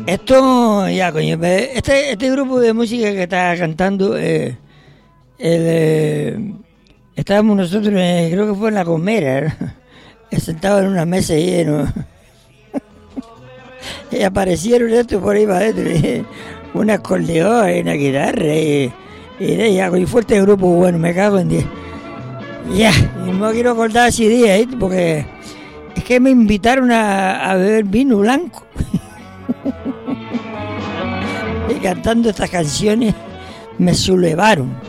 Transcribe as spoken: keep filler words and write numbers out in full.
Esto, ya, coño, este, este grupo de música que está cantando, eh, el, eh, estábamos nosotros, eh, creo que fue en La Gomera, ¿no? Sentados en una mesa lleno. Y aparecieron estos por ahí para adentro, y un acordeón y una guitarra, y, y, ya, y fue este grupo, bueno, me cago en diez. Ya, y no quiero acordar ese día, ¿eh? Porque es que me invitaron a, a beber vino blanco. Y cantando estas canciones me sublevaron.